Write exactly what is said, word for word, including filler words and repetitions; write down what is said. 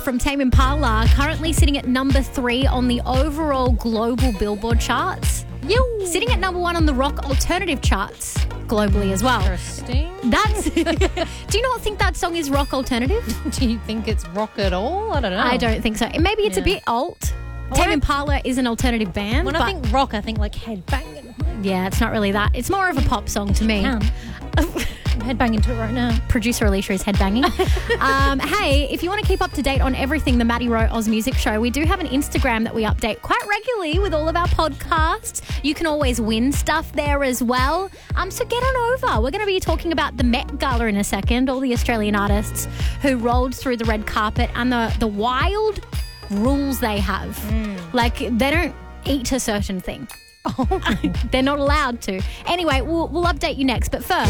from Tame Impala, currently sitting at number three on the overall global Billboard charts. Yo. Sitting at number one on the rock alternative charts globally as well. Interesting. That's. Do you not think that song is rock alternative? Do you think it's rock at all? I don't know. I don't think so. Maybe it's Yeah. a bit alt. When Tame I- Impala is an alternative band. When but I think rock, I think like headbanging. yeah, it's not really that. It's more of a pop song to me. Can. I'm headbanging to it right now. Producer Alicia is headbanging. um, hey, if you want to keep up to date on everything the Maddie Rowe Oz Music Show, we do have an Instagram that we update quite regularly with all of our podcasts. You can always win stuff there as well. Um, so get on over. We're going to be talking about the Met Gala in a second, all the Australian artists who rolled through the red carpet and the, the wild rules they have. Mm. Like, they don't eat a certain thing. They're not allowed to. Anyway, we'll, we'll update you next. But first...